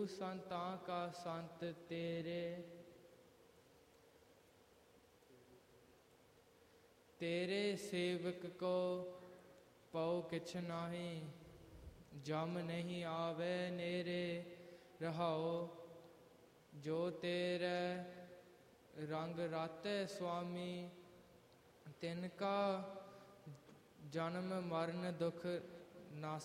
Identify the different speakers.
Speaker 1: ਸੰਤਾਂ ਕਾ ਸੰਤ ਤੇਰੇ। ਤੇਰੇ ਸੇਵਕ ਕੋ ਪਉ ਕਿਛ ਨਾਹੀ, ਜਮ ਨਹੀਂ ਆਵੇ ਨੇਰੇ ਰਹਾਉ। ਜੋ ਤੇਰੇ ਰੰਗ ਰਾਤੈ ਸੁਆਮੀ, ਤਿਨ ਕਾ ਜਨਮ ਮਰਨ ਦੁਖ ਨਾਸੈ।